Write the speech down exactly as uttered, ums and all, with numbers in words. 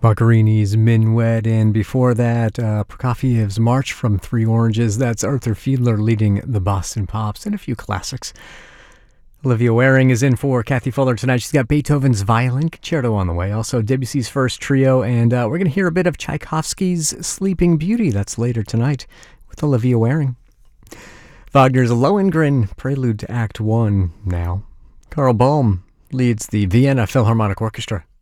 Boccherini's Minuet, and before that, uh, Prokofiev's March from Three Oranges. That's Arthur Fiedler leading the Boston Pops, and a few classics. Olivia Waring is in for Kathy Fuller tonight. She's got Beethoven's Violin Concerto on the way, also Debussy's First Trio, and uh, we're going to hear a bit of Tchaikovsky's Sleeping Beauty. That's later tonight with Olivia Waring. Wagner's Lohengrin, prelude to Act One now. Karl Boehm leads the Vienna Philharmonic Orchestra.